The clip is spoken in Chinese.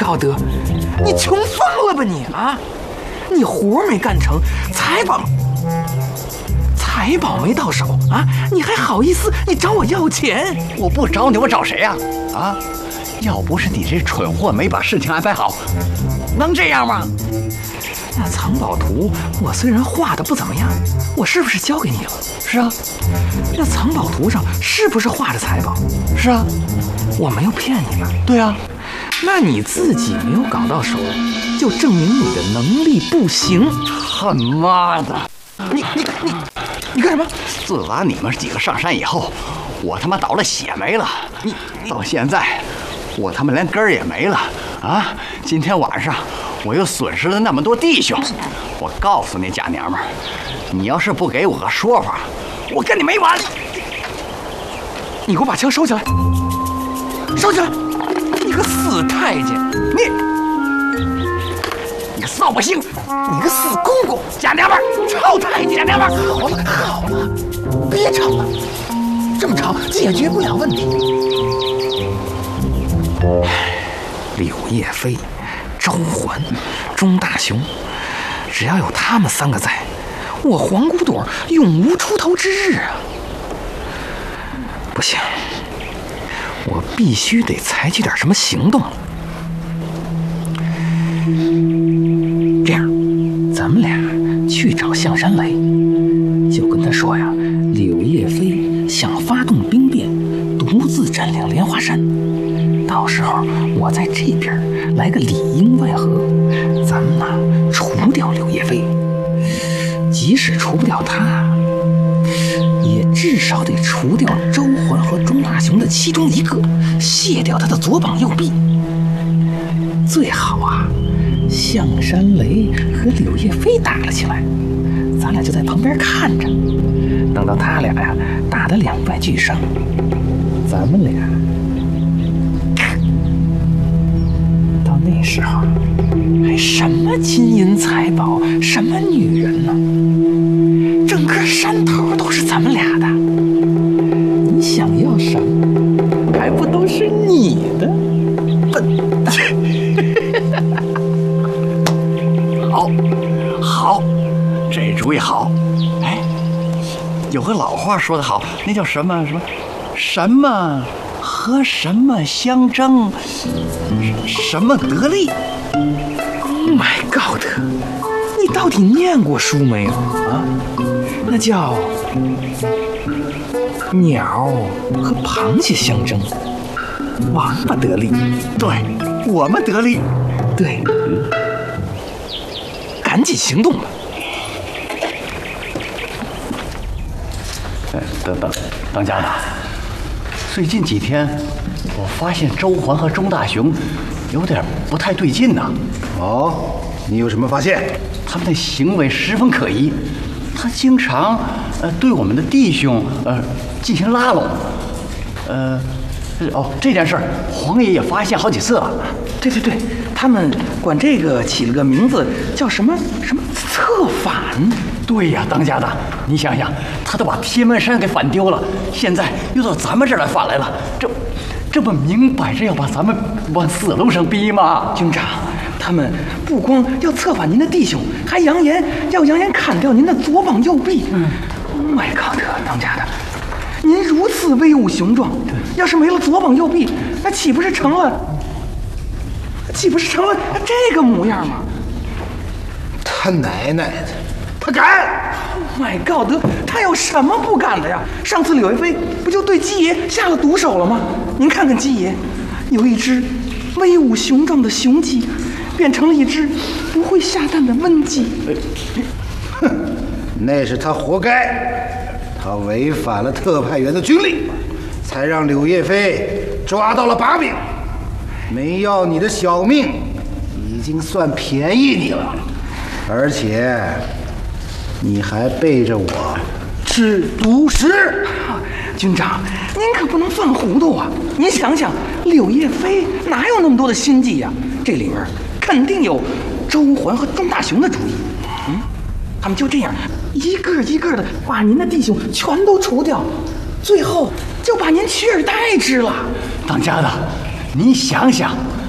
高德，你穷疯了吧你啊！你活没干成，财宝没到手啊，你还好意思你找我要钱？ 我不找你，我找谁呀？啊！要不是你这蠢货没把事情安排好，能这样吗？ 那藏宝图我虽然画的不怎么样，我是不是交给你了？ 是啊。 那藏宝图上是不是画着财宝？ 是啊。 我没有骗你吧？ 对啊。 那你自己没有搞到手，就证明你的能力不行。 他妈的！ 你干什么？ 自打你们几个上山以后，我他妈倒了血霉了。你到现在，我他妈连根儿也没了啊！今天晚上我又损失了那么多弟兄。我告诉你假娘们儿，你要是不给我个说法，我跟你没完！ 你给我把枪收起来！收起来！你个死太监！ 你个扫把星！ 你个死公公！ 假娘们儿！ 臭太监！假娘们儿！好了，别吵了，这么吵解决不了问题。柳叶飞、周环、钟大雄，只要有他们3个在，我黄骨朵永无出头之日啊！不行，我必须得采取点什么行动了。这样，咱们俩去找象山雷，就跟他说呀，柳叶飞想发动兵变，独自占领莲花山。到时候我在这边来个里应外合，咱们呢除掉柳叶飞。即使除不掉他，也至少得除掉周环和钟大雄的其中一个，卸掉他的左膀右臂。最好啊，象山雷和柳叶飞打了起来，咱俩就在旁边看着，等到他俩呀打得两败俱伤，咱们俩到那时候还什么金银财宝，什么女人呢？整个山头都是咱们俩的，你想要什么，还不都是你的？笨蛋！ 好，这主意好。哎，有个老话说得好，那叫什么和什么相争，什么得利。 Oh my God！ 你到底念过书没有啊？那叫鸟和螃蟹相争，王八得利。 对，我们得利。 对，赶紧行动吧。 当家的，最近几天我发现周环和钟大雄有点不太对劲呐。 哦，你有什么发现？ 他们的行为十分可疑，他经常对我们的弟兄进行拉拢。这件事儿黄爷也发现好几次了。 对，他们管这个起了个名字，叫什么策反。 对呀，当家的，你想想，他都把天门山给反丢了，现在又到咱们这儿来反来了，这不明摆着要把咱们往死路上逼吗？ 军长，他们不光要策反您的弟兄，还扬言砍掉您的左膀右臂。Oh my God，当家的，您如此威武雄壮，要是没了左膀右臂，那岂不是成了这个模样吗？ 他奶奶的，他敢 ！Oh my God， 他有什么不敢的呀？上次柳叶飞不就对鸡爷下了毒手了吗？您看看鸡爷，有一只威武雄壮的雄鸡，变成了一只不会下蛋的焖鸡。 哼，那是他活该，他违反了特派员的军令，才让柳叶飞抓到了把柄，没要你的小命，已经算便宜你了。而且你还背着我吃独食。 军长，您可不能犯糊涂啊！您想想，柳叶飞哪有那么多的心计呀？这里面肯定有周环和钟大雄的主意。他们就这样一个一个的把您的弟兄全都除掉，最后就把您取而代之了。 当家的，您想想，